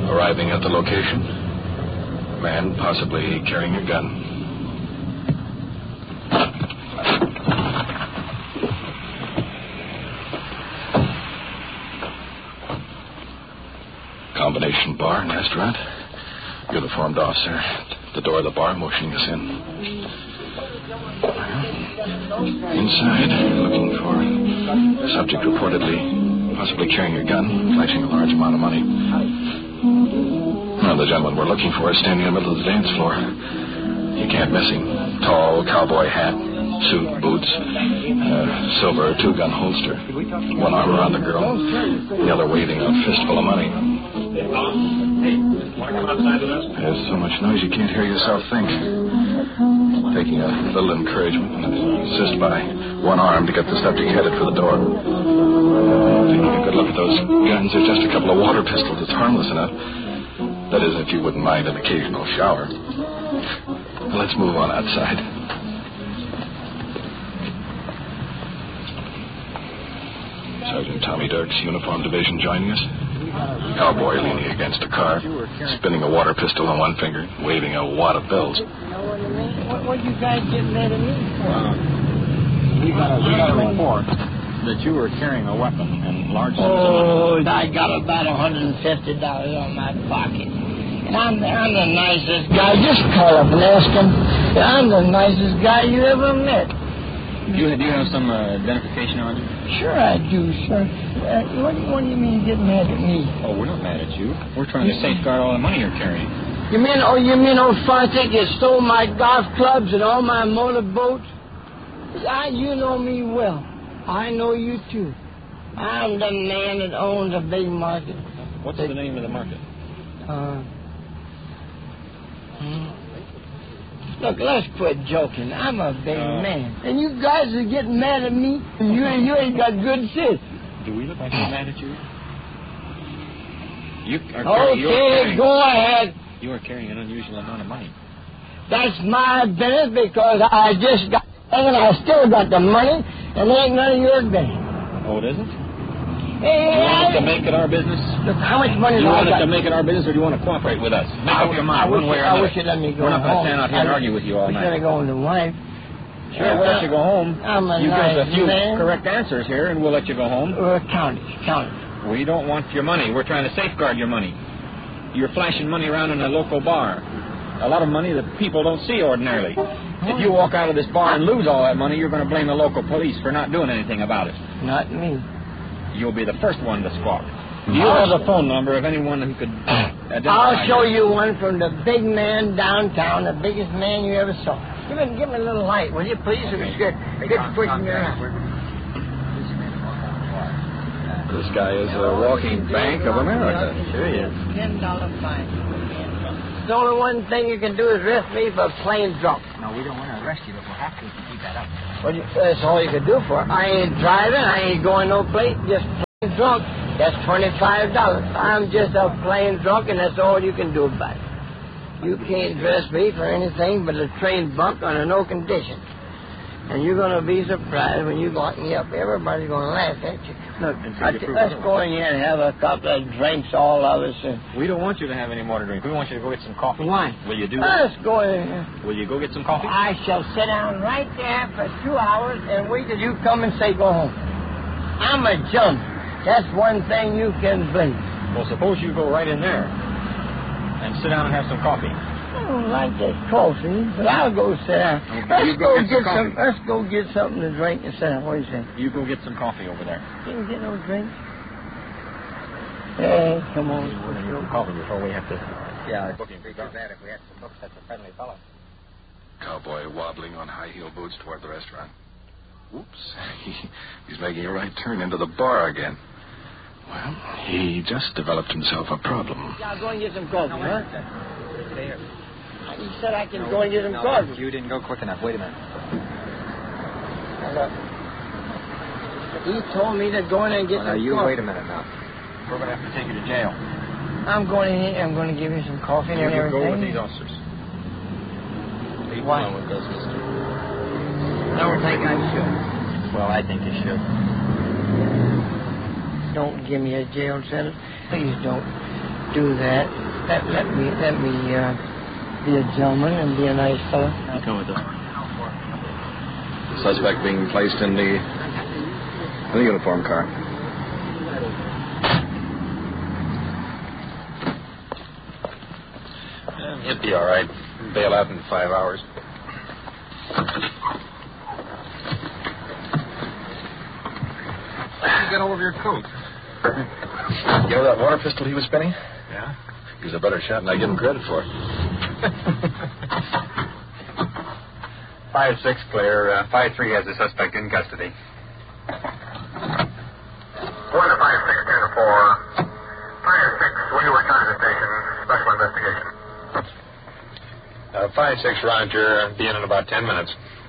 Arriving at the location, man possibly carrying a gun. Combination bar and restaurant. Uniformed officer at the door of the bar motioning us in. Inside, looking for a subject reportedly possibly carrying a gun, flashing a large amount of money. Well, the gentleman we're looking for is standing in the middle of the dance floor. You can't miss him. Tall cowboy hat, suit, boots, silver two-gun holster. One arm around the girl, the other waving a fistful of money. There's so much noise you can't hear yourself think. Taking a little encouragement and assist by one arm to get the subject headed for the door. Taking a good look at those guns, they're just a couple of water pistols. It's harmless enough. That is, if you wouldn't mind an occasional shower. Well, let's move on outside. Sergeant Tommy Dirks, Uniform Division, joining us. Cowboy leaning against a car, spinning a water pistol on one finger, waving a wad of bills. What you guys get mad at me for? We got a report that you were carrying a weapon and large sums of money. I got about $150 on my pocket. And I'm the nicest guy. Just call up and ask him. I'm the nicest guy you ever met. Do you have some identification on you? Sure I do, sir. What do you mean get mad at me? Oh, we're not mad at you. We're trying to safeguard all the money you're carrying. You mean old Fontic, you stole my golf clubs and all my motorboats? You know me well. I know you too. I'm the man that owns a big market. What's the name of the market? Look, let's quit joking. I'm a big man. And you guys are getting mad at me. You ain't got good sense. Do we look like we're mad at you? Okay, go ahead. You are carrying an unusual amount of money. That's my business because I just got and I still got the money, and it ain't none of your business. Oh, it isn't? Hey, you want us to make it our business? Look, how much money do I you want got? us to make it our business, or do you want to cooperate with us? Make up your mind one way or another. I wish you'd let me go We're not going to home. stand out here and argue with you all night. We're going to go with the wife. Sure, we'll let you go home. You give us a few man. correct answers here, and we'll let you go home. Count it. We don't want your money. We're trying to safeguard your money. You're flashing money around in a local bar. A lot of money that people don't see ordinarily. If you walk out of this bar and lose all that money, you're going to blame the local police for not doing anything about it. Not me. You'll be the first one to squawk. Do you have the phone number of anyone who could identify I'll show you one from the big man downtown, the biggest man you ever saw. Give me a little light, will you, please? It's good pushing me around. This guy is a walking Bank of America. Sure he is. $10 fine. The only one thing you can do is arrest me for plain drunk. No, we don't want to arrest you, but we'll have to if you keep that up. Well, that's all you can do for it. I ain't driving. I ain't going no place. Just plain drunk. That's $25. I'm just a plain drunk, and that's all you can do about it. You can't dress me for anything but a train bunk under no condition. And you're going to be surprised when you lock me up. Everybody's going to laugh at you. Look, let's go in here and have a couple of drinks, all of us. We don't want you to have any more to drink. We want you to go get some coffee. Why? Will you do that? Let's go in here. Will you go get some coffee? I shall sit down right there for 2 hours and wait till you come and say go home. I'm a jump. That's one thing you can believe. Well, suppose you go right in there and sit down and have some coffee. I don't like that coffee, but I'll go sit down. Okay, Let's go get something to drink and sit down. What do you say? You go get some coffee over there. You can get no drink. Hey, come on. We're going to get some coffee before we have to... Yeah, it's booking pretty bad if we had some books. That's a friendly fellow. Cowboy wobbling on high-heel boots toward the restaurant. Whoops. He's making a right turn into the bar again. Well, he just developed himself a problem. Yeah, I'll go and get some coffee, huh? Stay here. You said I can go and get some coffee. You didn't go quick enough. Wait a minute. Look. He told me to go in and get some coffee. Wait a minute now. We're going to have to take you to jail. I'm going in here. I'm going to give you some coffee and everything. You go with these officers. Why? With those, mister. I don't think I should. Well, I think you should. Don't give me a jail sentence. Please don't. do that. Let me be a gentleman and be a nice fellow. You come with us. Suspect being placed in the uniform car. He'll be all right. Bail out in 5 hours. How did you get hold of your coat? You know that water pistol he was spinning? Yeah? He's a better shot than I give him credit for. 5-6 clear. 5-3 has the suspect in custody. 1 to 5-6, 10 to 4. 5-6, when you return to the station, special investigation. 5-6, Roger. Be in about 10 minutes.